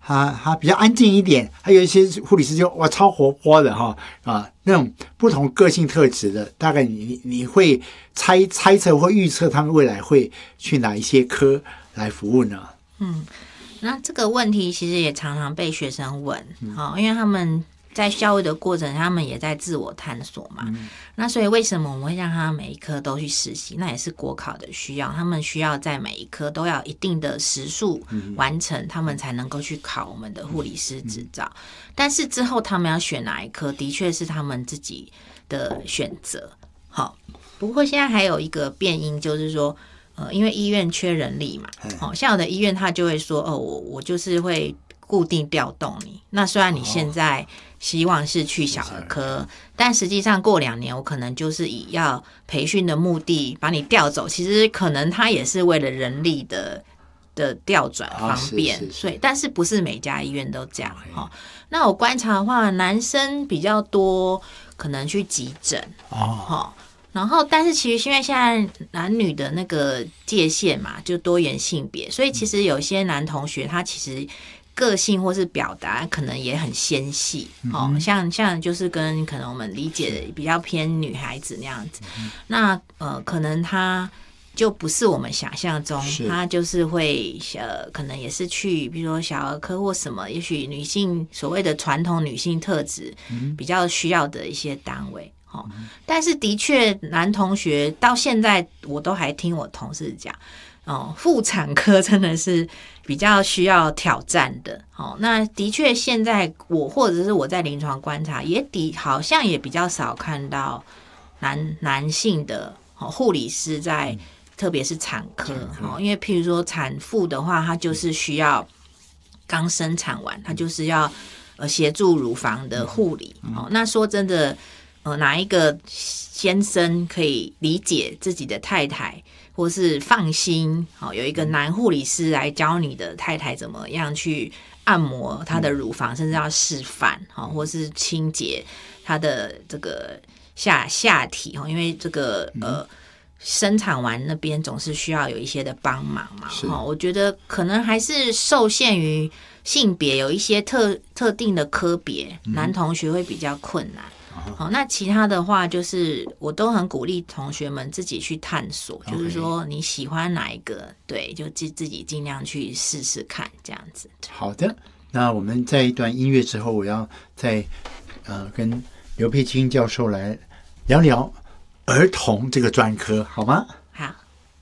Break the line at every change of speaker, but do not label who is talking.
他比较安静一点，还有一些护理师就哇超活泼的那种不同个性特质的，大概你会猜测或预测他们未来会去哪一些科来服务呢？
那这个问题其实也常常被学生问，因为他们在教育的过程，他们也在自我探索嘛。那所以为什么我们会让他每一科都去实习？那也是国考的需要，他们需要在每一科都要一定的时数完成，他们才能够去考我们的护理师执照。但是之后他们要选哪一科，的确是他们自己的选择。好，不过现在还有一个变因，就是说。因为医院缺人力嘛，像有的医院他就会说，我就是会固定调动你。那虽然你现在希望是去小儿科，但实际上过2年，我可能就是以要培训的目的把你调走。其实可能他也是为了人力的调转方便，所以但是不是每家医院都这样。那我观察的话，男生比较多，可能去急诊。然后，但是其实因为现在男女的那个界限嘛，就多元性别，所以其实有些男同学他其实个性或是表达可能也很纤细，像就是跟可能我们理解的比较偏女孩子那样子。那可能他就不是我们想象中，他就是会可能也是去比如说小儿科或什么，也许女性所谓的传统女性特质比较需要的一些单位。但是的确男同学到现在我都还听我同事讲，妇产科真的是比较需要挑战的。那的确现在或者是我在临床观察好像也比较少看到男性的护理师在特别是产科，因为譬如说产妇的话，她就是需要刚生产完，她就是要协助乳房的护理。那说真的哪一个先生可以理解自己的太太，或是放心有一个男护理师来教你的太太怎么样去按摩她的乳房，甚至要示范或是清洁她的这个下体，因为这个生产完那边总是需要有一些的帮忙嘛。我觉得可能还是受限于性别，有一些特定的科别，男同学会比较困难。那其他的话就是我都很鼓励同学们自己去探索，就是说你喜欢哪一个，对，就自己尽量去试试看这样子。
好的，那我们在一段音乐之后，我要再跟刘佩青教授来聊聊儿童这个专科，好吗？